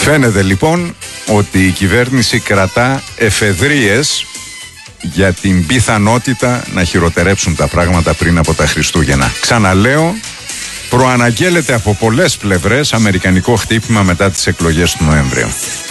Φαίνεται λοιπόν ότι η κυβέρνηση κρατά εφεδρείες για την πιθανότητα να χειροτερέψουν τα πράγματα πριν από τα Χριστούγεννα. Ξαναλέω, προαναγγέλλεται από πολλές πλευρές αμερικανικό χτύπημα μετά τις εκλογές του Νοέμβρη.